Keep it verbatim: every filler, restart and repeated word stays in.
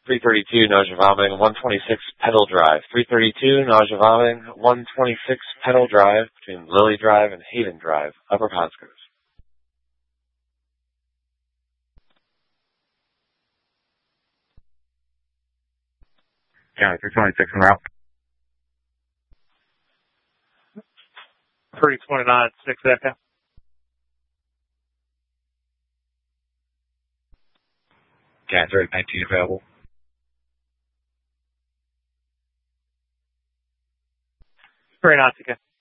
three thirty-two, nausea vomiting, one twenty-six Pedal Drive. three thirty-two, nausea vomiting, one twenty-six Pedal Drive between Lily Drive and Haven Drive, Upper Coscos. Yeah, three twenty-six en route. three twenty-nine, six Echo. Gas rate nineteen available. Very nice again.